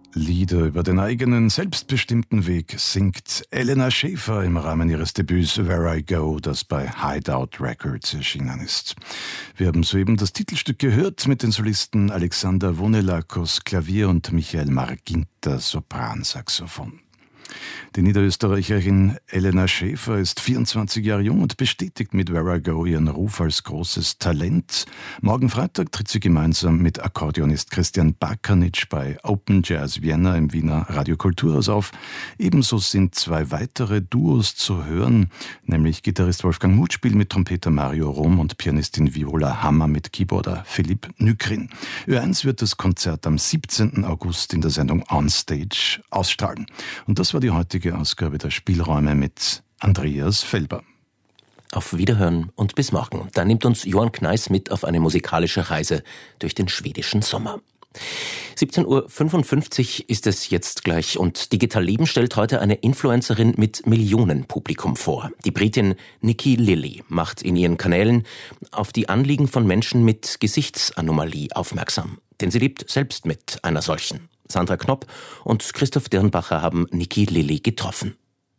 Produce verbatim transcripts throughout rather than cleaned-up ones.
Lieder über den eigenen selbstbestimmten Weg singt Elena Schäfer im Rahmen ihres Debüts Where I Go, das bei Hideout Records erschienen ist. Wir haben soeben das Titelstück gehört mit den Solisten Alexander Vonelakos Klavier und Michael Marginter Sopransaxophon. Die Niederösterreicherin Elena Schäfer ist vierundzwanzig Jahre jung und bestätigt mit Where I Go ihren Ruf als großes Talent. Morgen Freitag tritt sie gemeinsam mit Akkordeonist Christian Bakanic bei Open Jazz Vienna im Wiener Radio Kulturhaus auf. Ebenso sind zwei weitere Duos zu hören, nämlich Gitarrist Wolfgang Mutspiel mit Trompeter Mario Rom und Pianistin Viola Hammer mit Keyboarder Philipp Nykrin. Ö eins wird das Konzert am siebzehnten August in der Sendung Onstage ausstrahlen. Und das war die heutige Ausgabe der Spielräume mit Andreas Felber. Auf Wiederhören und bis morgen. Da nimmt uns Johann Kneis mit auf eine musikalische Reise durch den schwedischen Sommer. siebzehn Uhr fünfundfünfzig ist es jetzt gleich und Digital Leben stellt heute eine Influencerin mit Millionenpublikum vor. Die Britin Nikki Lilly macht in ihren Kanälen auf die Anliegen von Menschen mit Gesichtsanomalie aufmerksam. Denn sie lebt selbst mit einer solchen. Sandra Knopp und Christoph Dirnbacher haben Nikki Lilly getroffen.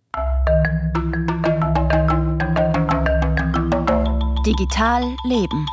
Digital Leben.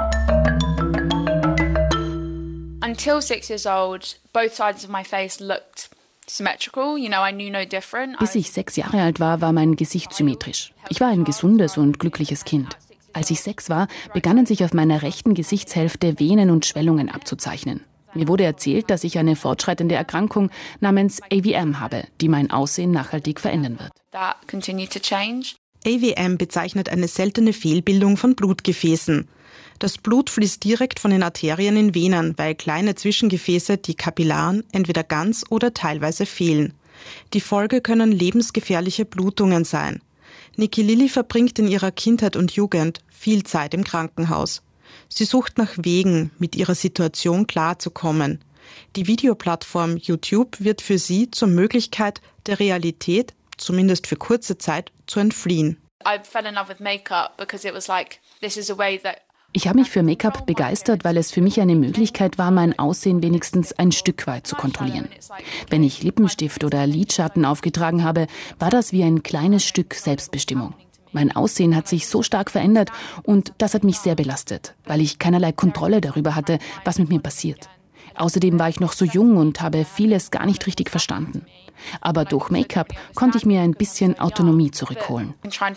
Until six years old, both sides of my face looked symmetrical. You know, I knew no different. Bis ich sechs Jahre alt war, war mein Gesicht symmetrisch. Ich war ein gesundes und glückliches Kind. Als ich sechs war, begannen sich auf meiner rechten Gesichtshälfte Venen und Schwellungen abzuzeichnen. Mir wurde erzählt, dass ich eine fortschreitende Erkrankung namens A V M habe, die mein Aussehen nachhaltig verändern wird. That continued to change. A V M bezeichnet eine seltene Fehlbildung von Blutgefäßen. Das Blut fließt direkt von den Arterien in Venen, weil kleine Zwischengefäße, die Kapillaren, entweder ganz oder teilweise fehlen. Die Folge können lebensgefährliche Blutungen sein. Nikki Lilly verbringt in ihrer Kindheit und Jugend viel Zeit im Krankenhaus. Sie sucht nach Wegen, mit ihrer Situation klarzukommen. Die Videoplattform YouTube wird für sie zur Möglichkeit, der Realität, zumindest für kurze Zeit, zu entfliehen. I fell in love with makeup because it was like, this is a way that Ich habe mich für Make-up begeistert, weil es für mich eine Möglichkeit war, mein Aussehen wenigstens ein Stück weit zu kontrollieren. Wenn ich Lippenstift oder Lidschatten aufgetragen habe, war das wie ein kleines Stück Selbstbestimmung. Mein Aussehen hat sich so stark verändert und das hat mich sehr belastet, weil ich keinerlei Kontrolle darüber hatte, was mit mir passiert. Außerdem war ich noch so jung und habe vieles gar nicht richtig verstanden. Aber durch Make-up konnte ich mir ein bisschen Autonomie zurückholen.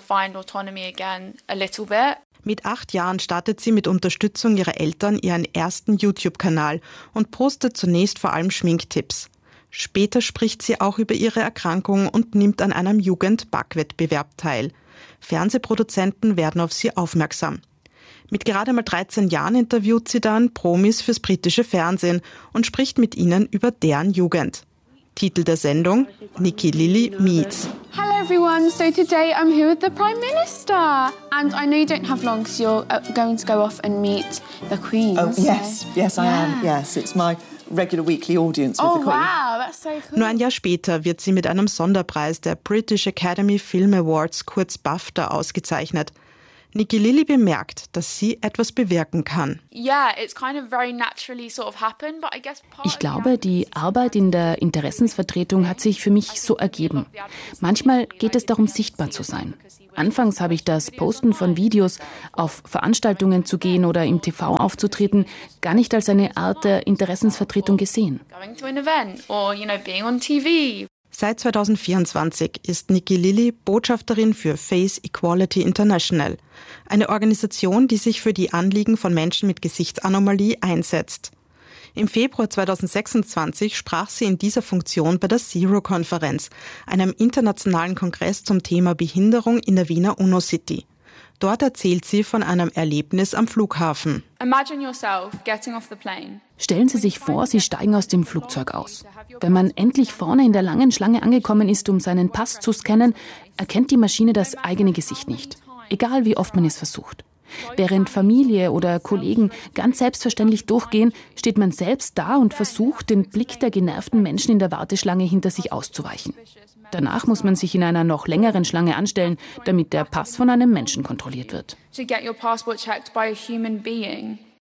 Mit acht Jahren startet sie mit Unterstützung ihrer Eltern ihren ersten YouTube-Kanal und postet zunächst vor allem Schminktipps. Später spricht sie auch über ihre Erkrankung und nimmt an einem Jugend-Backwettbewerb teil. Fernsehproduzenten werden auf sie aufmerksam. Mit gerade mal dreizehn Jahren interviewt sie dann Promis fürs britische Fernsehen und spricht mit ihnen über deren Jugend. Titel der Sendung: Nikki Lilly Meets. Hello everyone, so today I'm here with the Prime Minister. And I know you don't have long, so you're uh, going to go off and meet the Queen. Oh yes, yes I Yeah. am, yes, it's my regular weekly audience with Oh the Queen. wow, that's so cool. Nur ein Jahr später wird sie mit einem Sonderpreis der British Academy Film Awards, kurz BAFTA, ausgezeichnet. Nikki Lilly bemerkt, dass sie etwas bewirken kann. yeah, it's kind of very naturally sort of happened, but I guess part Ich glaube, die Arbeit in der Interessensvertretung hat sich für mich so ergeben. Manchmal geht es darum, sichtbar zu sein. Anfangs habe ich das Posten von Videos, auf Veranstaltungen zu gehen oder im T V aufzutreten, gar nicht als eine Art der Interessensvertretung gesehen. going to an event or, you know, being on T V. Seit zweitausendvierundzwanzig ist Nikki Lilly Botschafterin für Face Equality International, eine Organisation, die sich für die Anliegen von Menschen mit Gesichtsanomalie einsetzt. Im Februar zweitausendsechsundzwanzig sprach sie in dieser Funktion bei der Zero-Konferenz, einem internationalen Kongress zum Thema Behinderung in der Wiener UNO-City. Dort erzählt sie von einem Erlebnis am Flughafen. Imagine yourself getting off the plane. Stellen Sie sich vor, Sie steigen aus dem Flugzeug aus. Wenn man endlich vorne in der langen Schlange angekommen ist, um seinen Pass zu scannen, erkennt die Maschine das eigene Gesicht nicht, egal wie oft man es versucht. Während Familie oder Kollegen ganz selbstverständlich durchgehen, steht man selbst da und versucht, den Blick der genervten Menschen in der Warteschlange hinter sich auszuweichen. Danach muss man sich in einer noch längeren Schlange anstellen, damit der Pass von einem Menschen kontrolliert wird. To get your passport checked by a human being.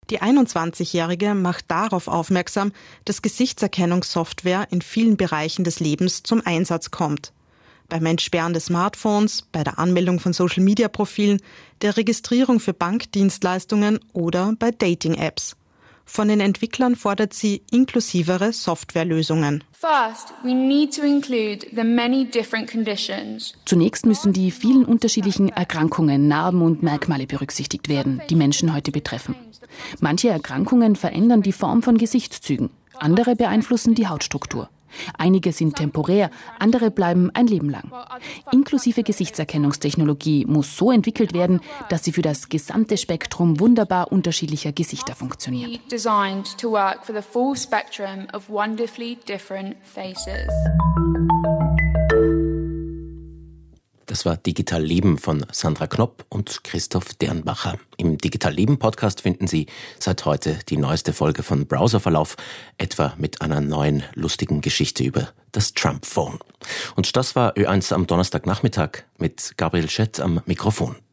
Die einundzwanzigjährige macht darauf aufmerksam, dass Gesichtserkennungssoftware in vielen Bereichen des Lebens zum Einsatz kommt. Beim Entsperren des Smartphones, bei der Anmeldung von Social-Media-Profilen, der Registrierung für Bankdienstleistungen oder bei Dating-Apps. Von den Entwicklern fordert sie inklusivere Softwarelösungen. First, we need to include the many different conditions. Zunächst müssen die vielen unterschiedlichen Erkrankungen, Narben und Merkmale berücksichtigt werden, die Menschen heute betreffen. Manche Erkrankungen verändern die Form von Gesichtszügen, andere beeinflussen die Hautstruktur. Einige sind temporär, andere bleiben ein Leben lang. Inklusive Gesichtserkennungstechnologie muss so entwickelt werden, dass sie für das gesamte Spektrum wunderbar unterschiedlicher Gesichter funktioniert. Designed to work for the full spectrum of wonderfully different faces. Das war Digital Leben von Sandra Knopp und Christoph Dernbacher. Im Digital Leben Podcast finden Sie seit heute die neueste Folge von Browserverlauf, etwa mit einer neuen lustigen Geschichte über das Trump-Phone. Und das war Ö eins am Donnerstagnachmittag mit Gabriel Schett am Mikrofon.